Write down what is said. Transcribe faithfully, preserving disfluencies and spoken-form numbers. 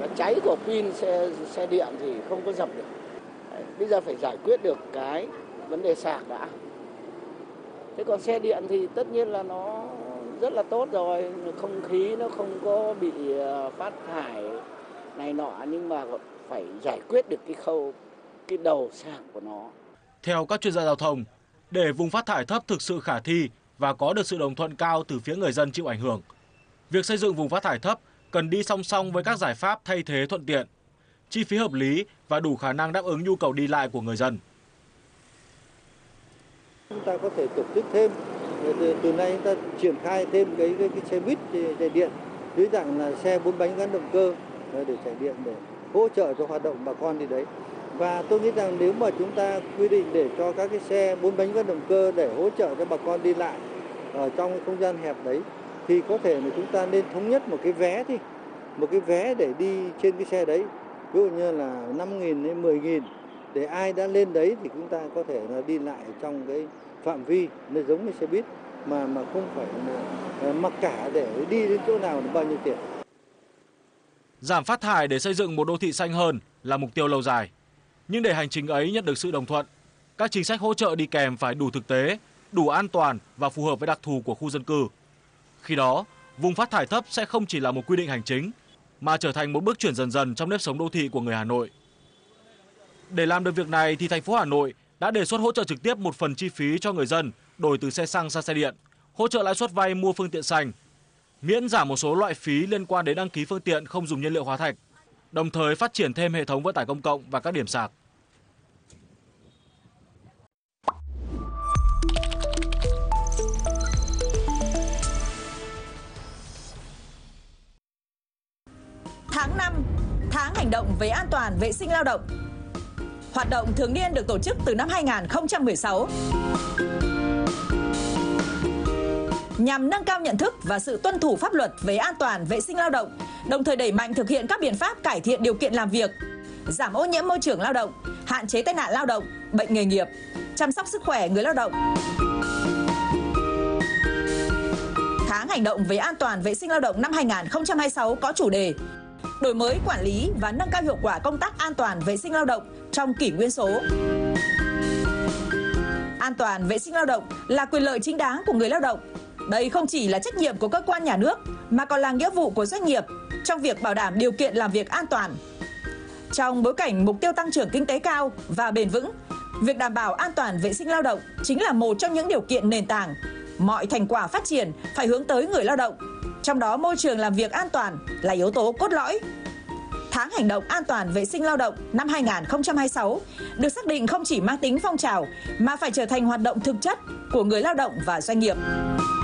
Cái cháy của pin xe xe điện thì không có dập được. Đấy, bây giờ phải giải quyết được cái vấn đề sạc đã. Thế còn xe điện thì tất nhiên là nó rất là tốt rồi, không khí nó không có bị phát thải này nọ, nhưng mà phải giải quyết được cái khâu, cái đầu sạc của nó. Theo các chuyên gia giao thông, để vùng phát thải thấp thực sự khả thi và có được sự đồng thuận cao từ phía người dân chịu ảnh hưởng, việc xây dựng vùng phát thải thấp cần đi song song với các giải pháp thay thế thuận tiện, chi phí hợp lý và đủ khả năng đáp ứng nhu cầu đi lại của người dân. Chúng ta có thể tổ chức thêm, từ, từ nay chúng ta triển khai thêm cái, cái, cái xe buýt chạy điện dưới dạng là xe bốn bánh gắn động cơ để chạy điện, để hỗ trợ cho hoạt động bà con đi đấy. Và tôi nghĩ rằng nếu mà chúng ta quy định để cho các cái xe bốn bánh gắn động cơ để hỗ trợ cho bà con đi lại ở trong cái không gian hẹp đấy, thì có thể là chúng ta nên thống nhất một cái vé đi, một cái vé để đi trên cái xe đấy, ví dụ như là năm nghìn đến mười nghìn, để ai đã lên đấy thì chúng ta có thể là đi lại trong cái phạm vi nó giống như xe buýt, mà mà không phải là mặc cả để đi đến chỗ nào bao nhiêu tiền. Giảm phát thải để xây dựng một đô thị xanh hơn là mục tiêu lâu dài. Nhưng để hành trình ấy nhận được sự đồng thuận, các chính sách hỗ trợ đi kèm phải đủ thực tế, đủ an toàn và phù hợp với đặc thù của khu dân cư. Khi đó, vùng phát thải thấp sẽ không chỉ là một quy định hành chính, mà trở thành một bước chuyển dần dần trong nếp sống đô thị của người Hà Nội. Để làm được việc này thì thành phố Hà Nội đã đề xuất hỗ trợ trực tiếp một phần chi phí cho người dân đổi từ xe xăng sang xe điện, hỗ trợ lãi suất vay mua phương tiện xanh, miễn giảm một số loại phí liên quan đến đăng ký phương tiện không dùng nhiên liệu hóa thạch, đồng thời phát triển thêm hệ thống vận tải công cộng và các điểm sạc. Tháng năm, tháng hành động về an toàn vệ sinh lao động. Hoạt động thường niên được tổ chức từ năm hai nghìn không trăm mười sáu. Nhằm nâng cao nhận thức và sự tuân thủ pháp luật về an toàn vệ sinh lao động, đồng thời đẩy mạnh thực hiện các biện pháp cải thiện điều kiện làm việc, giảm ô nhiễm môi trường lao động, hạn chế tai nạn lao động, bệnh nghề nghiệp, chăm sóc sức khỏe người lao động. Tháng hành động về an toàn vệ sinh lao động năm hai nghìn không trăm hai mươi sáu có chủ đề đổi mới quản lý và nâng cao hiệu quả công tác an toàn vệ sinh lao động trong kỷ nguyên số. An toàn vệ sinh lao động là quyền lợi chính đáng của người lao động. Đây không chỉ là trách nhiệm của cơ quan nhà nước mà còn là nghĩa vụ của doanh nghiệp trong việc bảo đảm điều kiện làm việc an toàn. Trong bối cảnh mục tiêu tăng trưởng kinh tế cao và bền vững, việc đảm bảo an toàn vệ sinh lao động chính là một trong những điều kiện nền tảng. Mọi thành quả phát triển phải hướng tới người lao động, trong đó môi trường làm việc an toàn là yếu tố cốt lõi. Tháng hành động an toàn vệ sinh lao động năm hai nghìn không trăm hai mươi sáu được xác định không chỉ mang tính phong trào mà phải trở thành hoạt động thực chất của người lao động và doanh nghiệp.